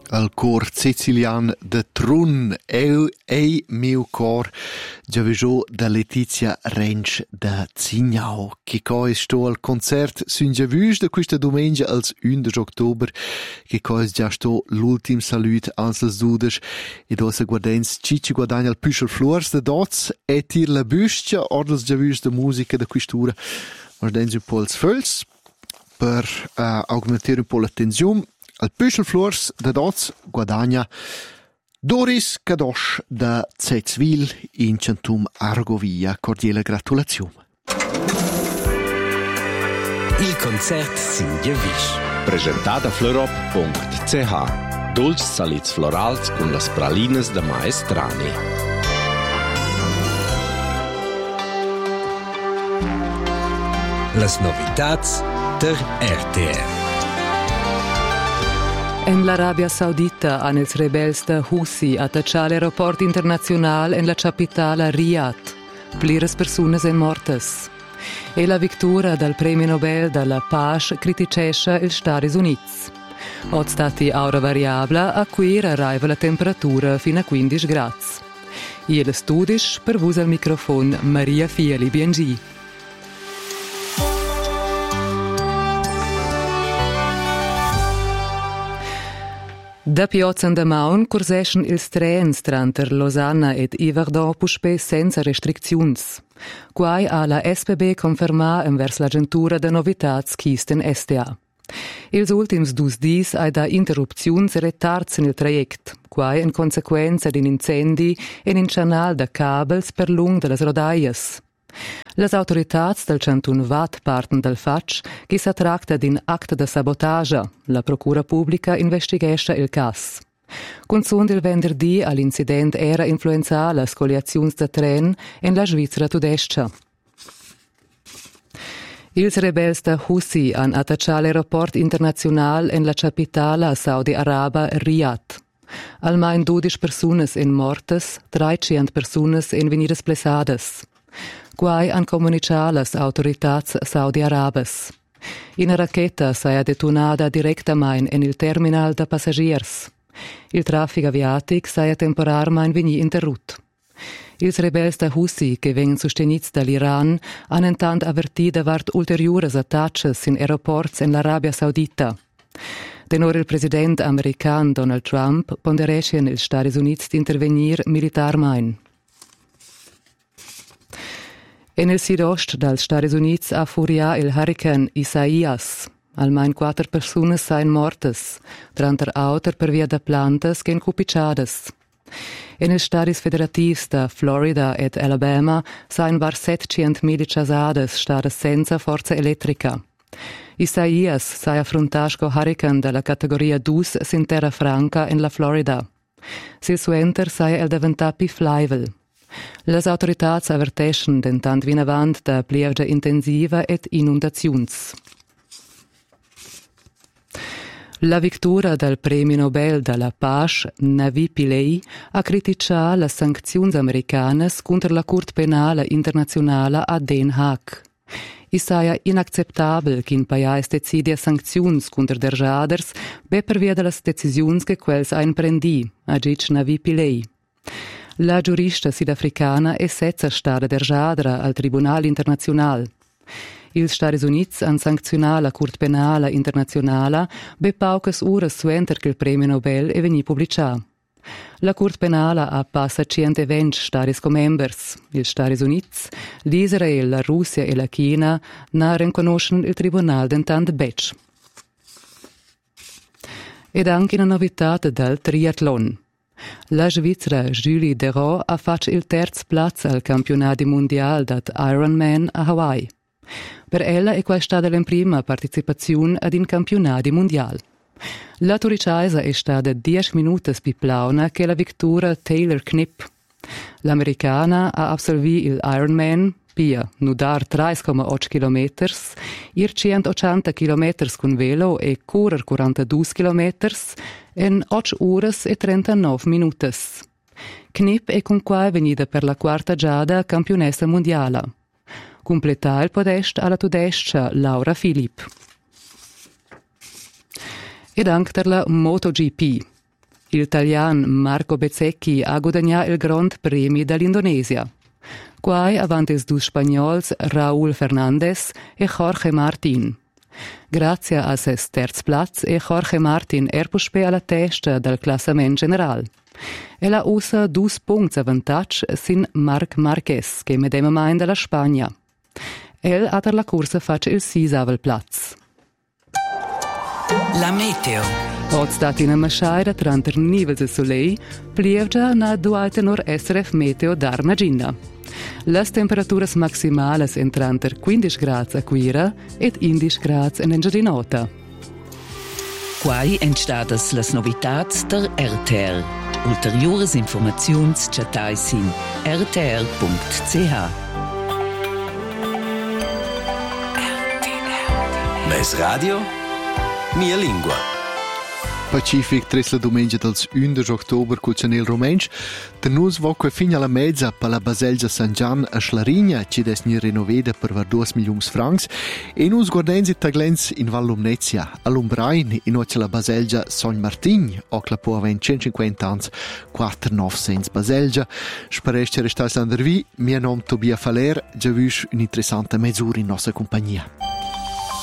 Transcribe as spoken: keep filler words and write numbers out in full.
al cor sicilian de Trun, eu ei meu cor, giavejo da Letizia Rensch da Zignau, che coi sto al concert sungia vus da questa domenica als undici ottober, che coi già sto l'ultim salut ans las dudes, ed ossa guardens Cici guadagna al Püschel Flors de Dots, e tir la bustia, ordels già vus da musica da quistura, guardens un po' als föls, per uh, augmentare un po' la tensione. Al Püschel Flors de Dots guadagna Doris Kadosh da Zetzwil in Centum Argovia. Cordiale gratulazione. Il concert Singia Visch. Presentata florop punto c h. Dolci saliz florals con las pralinas de Maestrani. Las novitats der R T R. En l'Arabia Saudita han els rebels de Houthi attacciat l'aeroport internazional en la capitale Riyadh. Pliras personas en mortes. E la vittoria del Premio Nobel della Pace criticesce il Stati Uniti. Od stati aura variabla a cui arriva la temperatura fino a quindici gradi. E le studis per vus al microfono Maria Fieli Biengi. Da Piazza Andamaun corseschen ils trens tranter Lausanne ed Yverdon puspè senza restricziuns. Quai ha la S B B confermà envers l'agentura de novitats chisten S T A. Ils ultims dus dis hai da interrupziuns e retards in il traject, quai en consequenza d'in incendi en in canal da cabels per lung de las rodaias. Las autoritats del Cantun Vat parten del fatg che si tracta d'in acte de sabotage. La procura pubblica investigescha il cas. Consund il venerdì all'incident era influenzà las scoliaziuns de tren en la Svizzera tudescha. Ils rebels de Houthi han attacciat l'aeroport internazional en la capitala Saudi-Araba Riyadh. Almain dodici personas en mortes, trecient personas en venidas plessades. Quai han comunicat las autoritats saudi-arabes. Una raqueta saia detonada directamain en il terminal de passagiers. Il traffic aviatic saia temporarmain veni interrut. Ils rebels de Houthi, che vengono sostenits dall'Iran, han intant avvertit davart ulteriores attacches in aeroports en l'Arabia Saudita. Tenor il president american Donald Trump ponderescien ils Stati Units d'intervenir militarmain. En el sidost dels Stati Units ha furià il hurricane Isaias. Almain quattro personas sain mortes, tranter auter per via de plantas che incupicciades. En els Statis federativs de Florida ed Alabama sain var settecient mil chasades stades senza forza elettrica. Isaias sai affrontato co hurricane della categoria due sin terra franca en la Florida. Sil suenter sai el diventà pi flaivel. Las autoritats averteschen dentant vin avant da plievgia intensiva et inundaziuns. La vittoria del Premio Nobel della Pace, Navi Pillay, ha criticato le sanzioni americane contro la Cort Penale Internazionale a Den Haag. I saia inacceptabel che in paiais decidia sanzioni contro derjaders be per via delle decisioni che quels ha imprendi, ha dic Navi Pillay. La giurista sudafricana è sezza stata derjadra al Tribunal Internazional. Ils Stati Units han sancționat la Cort Penala Internazionala be paucas uras suenter che il Premio Nobel è veni publicat. La Cort Penala ha passa centoventi Statis co-members. Ils Stati Units, l'Israel, la Russia e la China na riconoscono il Tribunal dentant bec. Ed anche una novità del triathlon. La Svizzera Julie Derault ha fatto il terzo plaz al campionato mondiale dat Ironman a Hawaii. Per ella è questa stata la prima partecipazione ad un campionato mondiale. La turicesa è stata dieci minuti più plauna che la vittoria Taylor Knipp. L'americana ha absolvito il Ironman pia nudar tre virgola otto chilometri, ir centottanta chilometri con velo e correr quarantadue chilometri in otto ore e trentanove minuti. Knipp è con quai venuta per la quarta giada campionessa mondiale. Completà il podest alla tudescia Laura Philipp. Ed anche per la MotoGP. Il italian Marco Bezzecchi ha guadagnato il Grand Premi dall'Indonesia. Quai avanti ils dus spagnols Raúl Fernández e Jorge Martín. Grazie a ses terz plaz e Jorge Martín er puspè alla testa del classament general. El ha usa dus punts avantatg sin Marc Márquez, che medema main dalla Spagna. El ha per la cursa fatg il sisavel plaz. La meteo. Oggi stat in maschaira tranter nivels e solei, plievgia na duaita nor S R F meteo dar Nagina. Las temperaturas maximales entran ter quindici gradi a Quira ed indici gradi in Engiadinota. Quai entstadas las novitats der R T R. Ulteriores informaziuns chatai sin r t r punct c h. Mes radio, mia lingua. Pacific tres la domenica del undici ottobre cu Chanel Romensch. Tenus voque fin alla mezza per la Baselgia San Gian a Schlarigna, ci des ni renoveda per var due milioni francs, e nus guardensi taglens in Val Lumnezia, all'Umbrain, in oce la Baselgia San Martin, o la po aven centocinquanta ans, quattro novecento Baselgia. Spereste restais andarvi, mia nom Tobia Faler, già vus un'interessante mezz'ora in nostra compagnia.